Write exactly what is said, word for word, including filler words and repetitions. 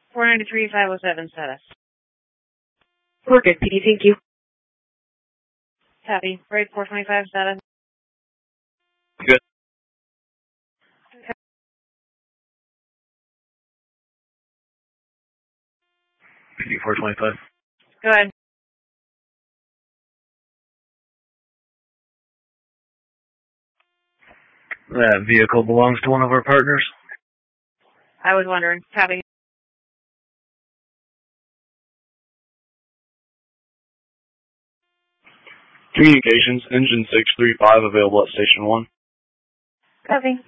four ninety-three, five oh seven status. We're good, P D, thank you. Copy. Right four twenty-five status. Good. P D four twenty-five. Go ahead. That vehicle belongs to one of our partners. I was wondering. Copy. Communications, engine six three five available at station one. Copy.